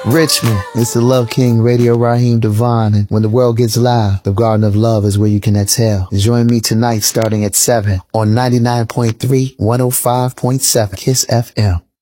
Richmond, it's the Love King, Radio Raheem Devon, and when the world gets loud, the Garden of Love is where you can exhale. Join me tonight starting at 7 on 99.3, 105.7 KISS FM.